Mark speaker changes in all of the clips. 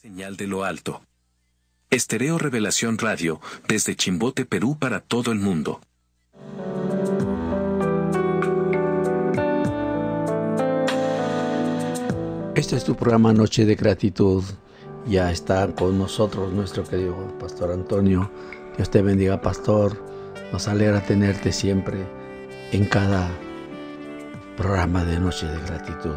Speaker 1: Señal de lo alto. Estéreo Revelación Radio, desde Chimbote, Perú, para todo el mundo.
Speaker 2: Este es tu programa Noche de Gratitud. Ya está con nosotros nuestro querido Pastor Antonio. Dios te bendiga, Pastor. Nos alegra tenerte siempre en cada programa de Noche de Gratitud.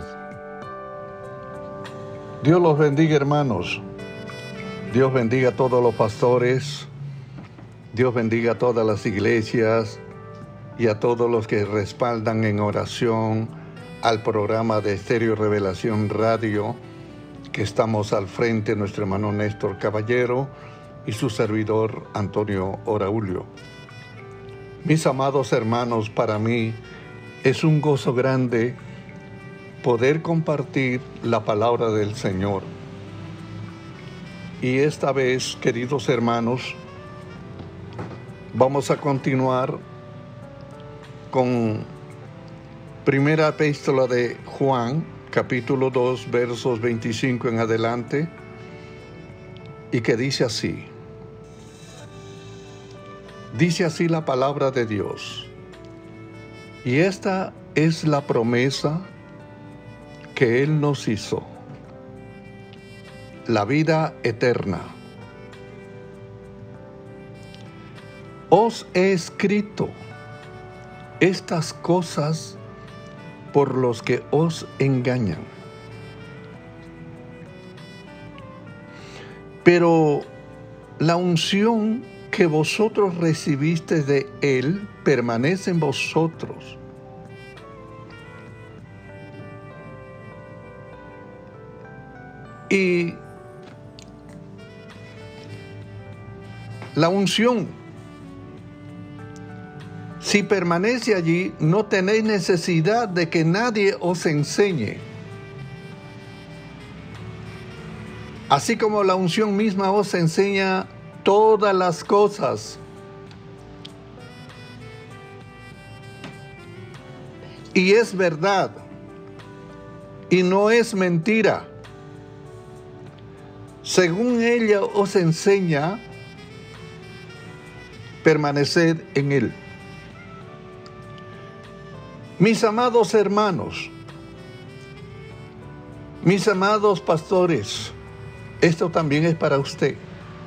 Speaker 3: Dios los bendiga, hermanos. Dios bendiga a todos los pastores. Dios bendiga a todas las iglesias y a todos los que respaldan en oración al programa de Estéreo Revelación Radio, que estamos al frente, nuestro hermano Néstor Caballero y su servidor Antonio Oraulio. Mis amados hermanos, para mí es un gozo grande poder compartir la palabra del Señor. Y esta vez, queridos hermanos, vamos a continuar con Primera Epístola de Juan, capítulo 2, versos 25 en adelante, y que dice así. Dice así la palabra de Dios. Y esta es la promesa que Él nos hizo, la vida eterna. Os he escrito estas cosas por los que os engañan. Pero la unción que vosotros recibisteis de Él permanece en vosotros. Y la unción, si permanece allí, no tenéis necesidad de que nadie os enseñe. Así como la unción misma os enseña todas las cosas. Y es verdad. Y no es mentira. Según ella os enseña, permaneced en Él. Mis amados hermanos, mis amados pastores, esto también es para usted.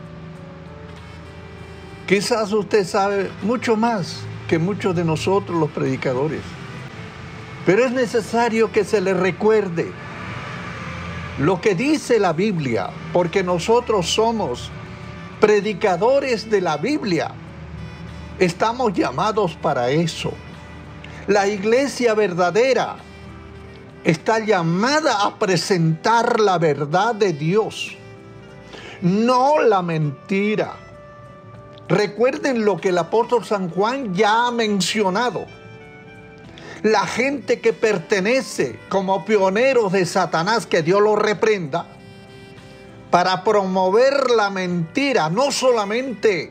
Speaker 3: Quizás usted sabe mucho más que muchos de nosotros los predicadores, pero es necesario que se le recuerde lo que dice la Biblia, porque nosotros somos predicadores de la Biblia. Estamos llamados para eso. La iglesia verdadera está llamada a presentar la verdad de Dios, no la mentira. Recuerden lo que el apóstol San Juan ya ha mencionado. La gente que pertenece como pioneros de Satanás, que Dios los reprenda, para promover la mentira, no solamente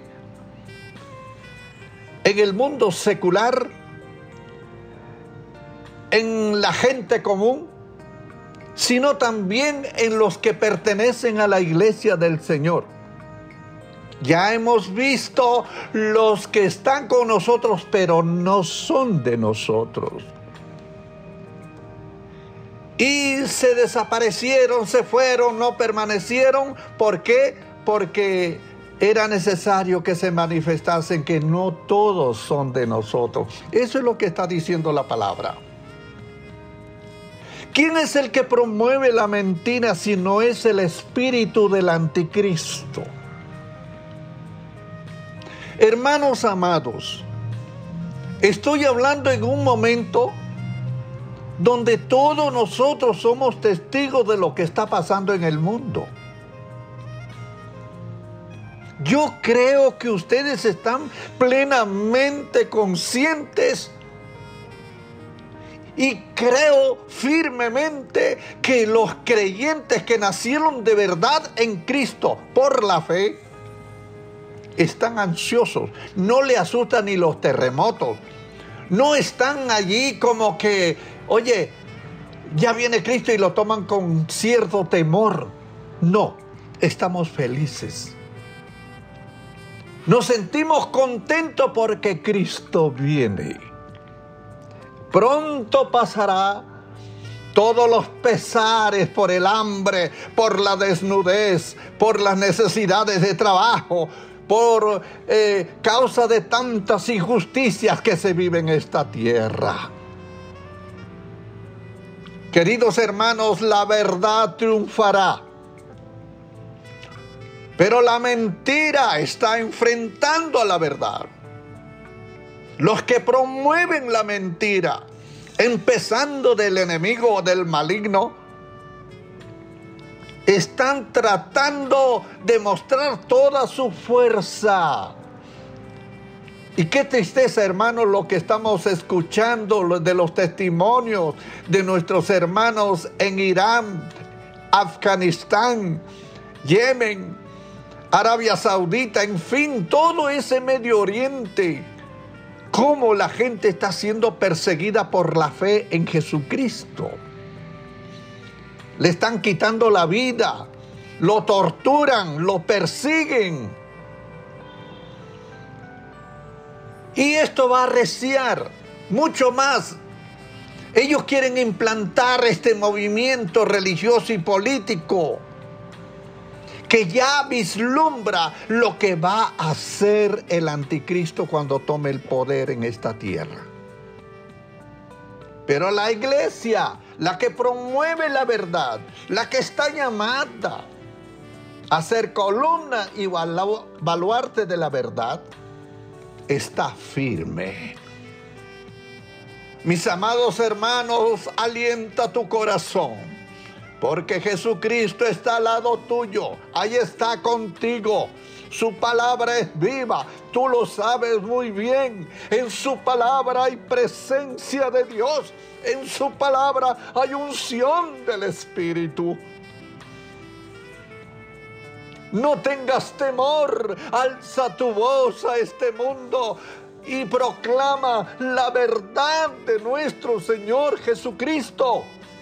Speaker 3: en el mundo secular, en la gente común, sino también en los que pertenecen a la iglesia del Señor. Ya hemos visto los que están con nosotros, pero no son de nosotros. Y se desaparecieron, se fueron, no permanecieron. ¿Por qué? Porque era necesario que se manifestasen que no todos son de nosotros. Eso es lo que está diciendo la palabra. ¿Quién es el que promueve la mentira si no es el espíritu del anticristo? Hermanos amados, estoy hablando en un momento donde todos nosotros somos testigos de lo que está pasando en el mundo. Yo creo que ustedes están plenamente conscientes y creo firmemente que los creyentes que nacieron de verdad en Cristo por la fe están ansiosos. No le asustan ni los terremotos. No están allí como que, oye, ya viene Cristo y lo toman con cierto temor. No, estamos felices. Nos sentimos contentos porque Cristo viene. Pronto pasará todos los pesares por el hambre, por la desnudez, por las necesidades de trabajo, por causa de tantas injusticias que se viven en esta tierra. Queridos hermanos, la verdad triunfará. Pero la mentira está enfrentando a la verdad. Los que promueven la mentira, empezando del enemigo o del maligno, están tratando de mostrar toda su fuerza. Y qué tristeza, hermanos, lo que estamos escuchando de los testimonios de nuestros hermanos en Irán, Afganistán, Yemen, Arabia Saudita, en fin, todo ese Medio Oriente. Cómo la gente está siendo perseguida por la fe en Jesucristo. Le están quitando la vida, lo torturan, lo persiguen. Y esto va a arreciar mucho más. Ellos quieren implantar este movimiento religioso y político que ya vislumbra lo que va a hacer el anticristo cuando tome el poder en esta tierra. Pero la iglesia, la que promueve la verdad, la que está llamada a ser columna y baluarte de la verdad, está firme. Mis amados hermanos, alienta tu corazón. Porque Jesucristo está al lado tuyo, ahí está contigo. Su palabra es viva, tú lo sabes muy bien. En su palabra hay presencia de Dios, en su palabra hay unción del Espíritu. No tengas temor, alza tu voz a este mundo y proclama la verdad de nuestro Señor Jesucristo.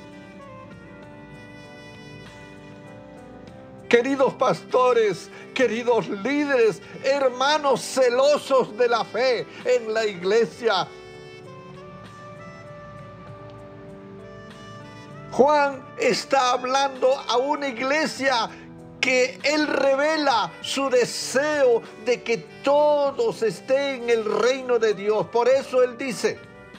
Speaker 3: Queridos pastores, queridos líderes, hermanos celosos de la fe en la iglesia, Juan está hablando a una iglesia que él revela su deseo de que todos estén en el reino de Dios. Por eso él dice,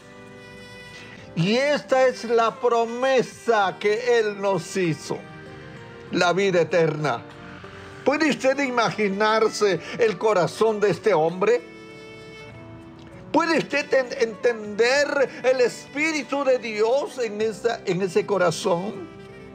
Speaker 3: y esta es la promesa que él nos hizo. La vida eterna. ¿Puede usted imaginarse el corazón de este hombre? ¿Puede usted entender el Espíritu de Dios en ese corazón?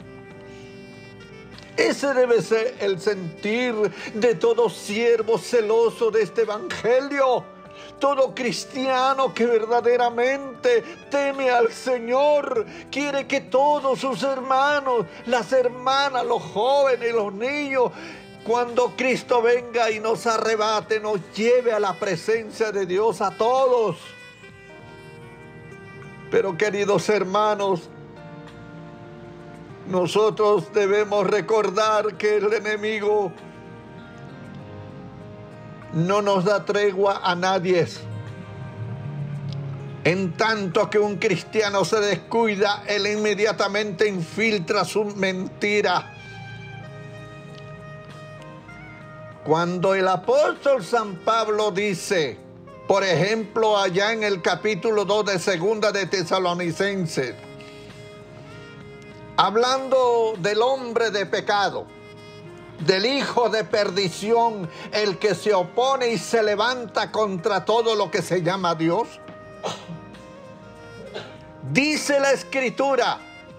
Speaker 3: Ese debe ser el sentir de todo siervo celoso de este evangelio. Todo cristiano que verdaderamente teme al Señor quiere que todos sus hermanos, las hermanas, los jóvenes, los niños, cuando Cristo venga y nos arrebate, nos lleve a la presencia de Dios a todos. Pero queridos hermanos, nosotros debemos recordar que el enemigo no nos da tregua a nadie. En tanto que un cristiano se descuida, él inmediatamente infiltra su mentira. Cuando el apóstol San Pablo dice, por ejemplo, allá en el capítulo 2 de Segunda de Tesalonicenses, hablando del hombre de pecado, del hijo de perdición, el que se opone y se levanta contra todo lo que se llama Dios. Dice la Escritura,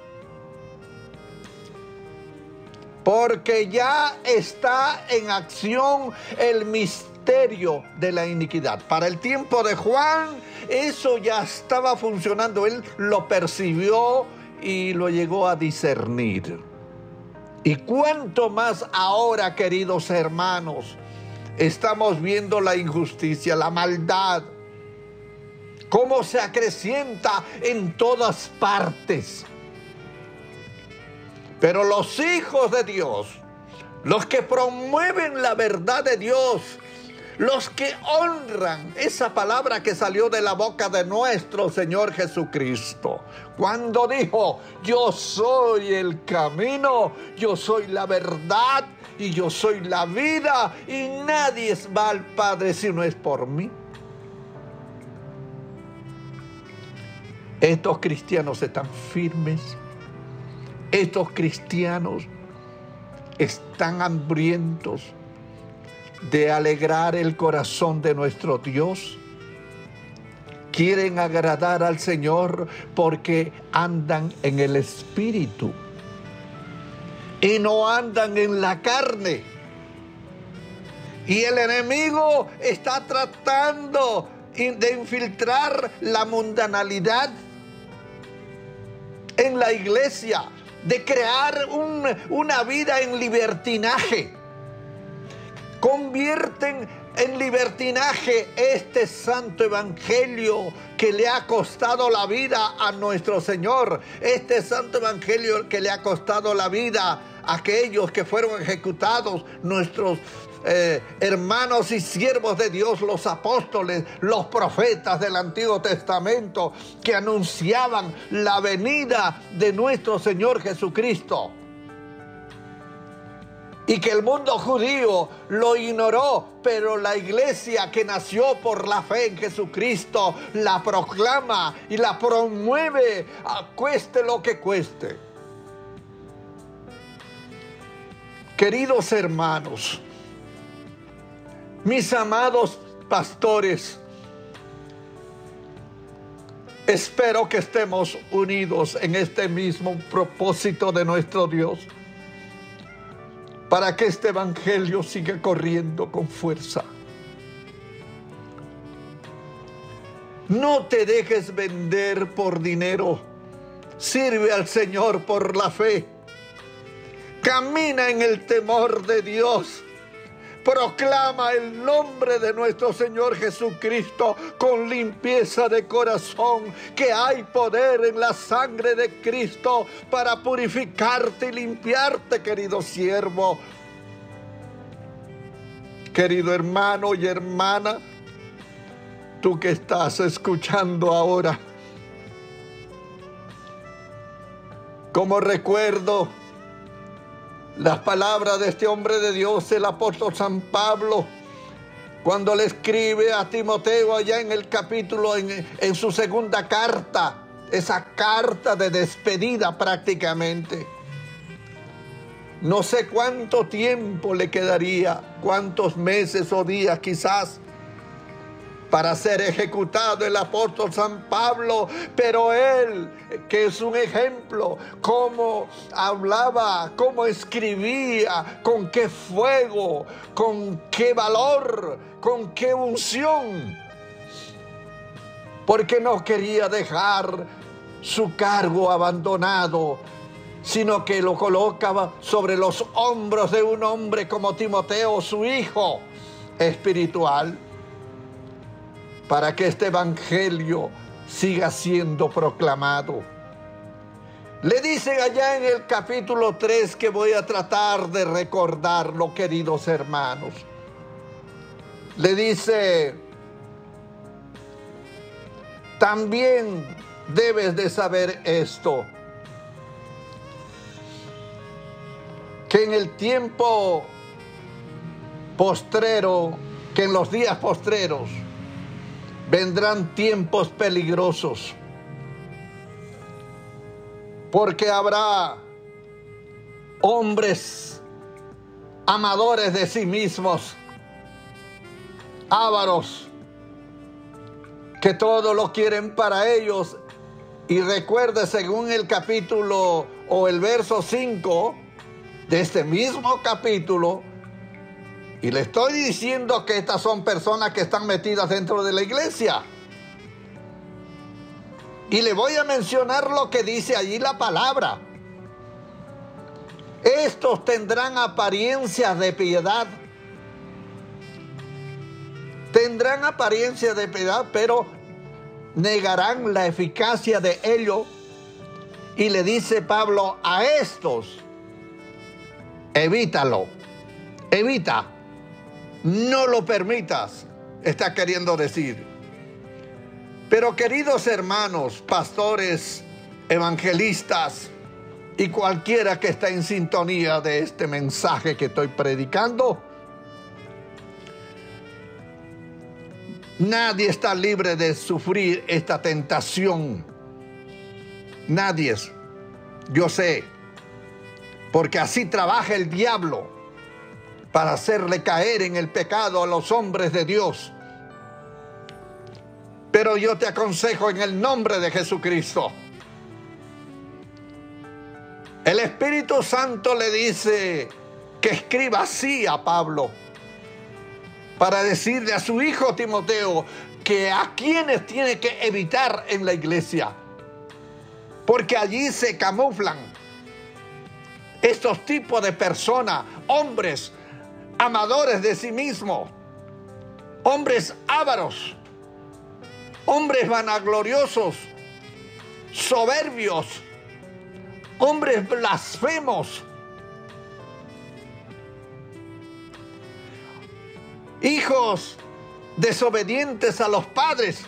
Speaker 3: porque ya está en acción el misterio de la iniquidad. Para el tiempo de Juan, eso ya estaba funcionando. Él lo percibió y lo llegó a discernir. Y cuánto más ahora, queridos hermanos, estamos viendo la injusticia, la maldad, cómo se acrecienta en todas partes. Pero los hijos de Dios, los que promueven la verdad de Dios, los que honran esa palabra que salió de la boca de nuestro Señor Jesucristo, cuando dijo: yo soy el camino, yo soy la verdad y yo soy la vida, y nadie va al Padre si no es por mí. Estos cristianos están firmes, estos cristianos están hambrientos de alegrar el corazón de nuestro Dios. Quieren agradar al Señor porque andan en el Espíritu y no andan en la carne. Y el enemigo está tratando de infiltrar la mundanalidad en la iglesia, de crear una vida en libertinaje. Convierten en libertinaje este santo evangelio que le ha costado la vida a nuestro Señor, este santo evangelio que le ha costado la vida a aquellos que fueron ejecutados, nuestros hermanos y siervos de Dios, los apóstoles, los profetas del Antiguo Testamento, que anunciaban la venida de nuestro Señor Jesucristo. Y que el mundo judío lo ignoró, pero la iglesia que nació por la fe en Jesucristo la proclama y la promueve, cueste lo que cueste. Queridos hermanos, mis amados pastores, espero que estemos unidos en este mismo propósito de nuestro Dios, para que este evangelio siga corriendo con fuerza. No te dejes vender por dinero. Sirve al Señor por la fe. Camina en el temor de Dios. Proclama el nombre de nuestro Señor Jesucristo con limpieza de corazón, que hay poder en la sangre de Cristo para purificarte y limpiarte, querido siervo. Querido hermano y hermana, tú que estás escuchando ahora, como recuerdo las palabras de este hombre de Dios, el apóstol San Pablo, cuando le escribe a Timoteo allá en el capítulo, en su segunda carta, esa carta de despedida prácticamente. No sé cuánto tiempo le quedaría, cuántos meses o días quizás, para ser ejecutado el apóstol San Pablo, pero él, que es un ejemplo, cómo hablaba, cómo escribía, con qué fuego, con qué valor, con qué unción, porque no quería dejar su cargo abandonado, sino que lo colocaba sobre los hombros de un hombre como Timoteo, su hijo espiritual, para que este evangelio siga siendo proclamado. Le dicen allá en el capítulo 3, que voy a tratar de recordarlo, queridos hermanos. Le dice: también debes de saber esto, que en el tiempo postrero, que en los días postreros, vendrán tiempos peligrosos, porque habrá hombres amadores de sí mismos, ávaros, que todo lo quieren para ellos. Y recuerde, según el capítulo o el verso 5 de este mismo capítulo, y le estoy diciendo que estas son personas que están metidas dentro de la iglesia. Y le voy a mencionar lo que dice allí la palabra. Estos tendrán apariencia de piedad. Tendrán apariencia de piedad, pero negarán la eficacia de ello. Y le dice Pablo: a estos, evítalo. Evita, no lo permitas, está queriendo decir. Pero queridos hermanos, pastores, evangelistas y cualquiera que está en sintonía de este mensaje que estoy predicando, nadie está libre de sufrir esta tentación. Nadie. Yo sé, porque así trabaja el diablo para hacerle caer en el pecado a los hombres de Dios. Pero yo te aconsejo en el nombre de Jesucristo. El Espíritu Santo le dice que escriba así a Pablo, para decirle a su hijo Timoteo que a quienes tiene que evitar en la iglesia, porque allí se camuflan estos tipos de personas, hombres amadores de sí mismos, hombres ávaros, hombres vanagloriosos, soberbios, hombres blasfemos, hijos desobedientes a los padres,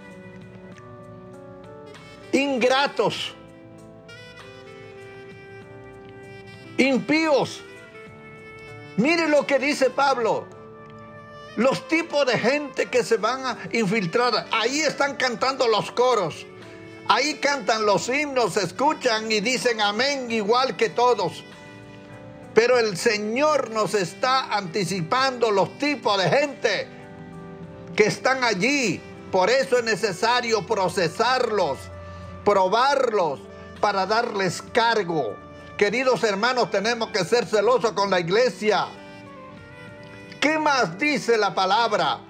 Speaker 3: ingratos, impíos. Mire lo que dice Pablo. Los tipos de gente que se van a infiltrar. Ahí están cantando los coros. Ahí cantan los himnos, escuchan y dicen amén igual que todos. Pero el Señor nos está anticipando los tipos de gente que están allí. Por eso es necesario procesarlos, probarlos para darles cargo. Queridos hermanos, tenemos que ser celosos con la iglesia. ¿Qué más dice la palabra?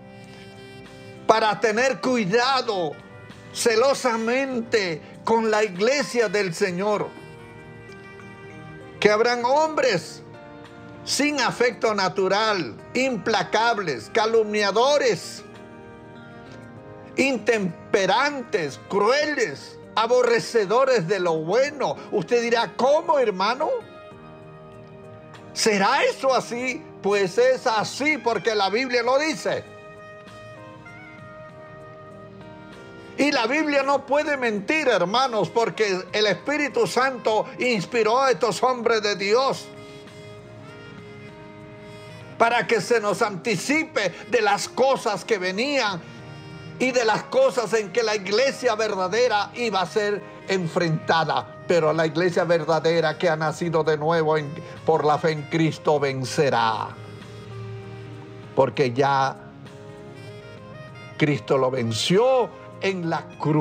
Speaker 3: Para tener cuidado celosamente con la iglesia del Señor. Que habrán hombres sin afecto natural, implacables, calumniadores, intemperantes, crueles, aborrecedores de lo bueno. Usted dirá, ¿cómo, hermano? ¿Será eso así? Pues es así porque la Biblia lo dice. Y la Biblia no puede mentir, hermanos, porque el Espíritu Santo inspiró a estos hombres de Dios para que se nos anticipe de las cosas que venían y de las cosas en que la iglesia verdadera iba a ser enfrentada. Pero la iglesia verdadera que ha nacido de nuevo por la fe en Cristo vencerá. Porque ya Cristo lo venció en la cruz.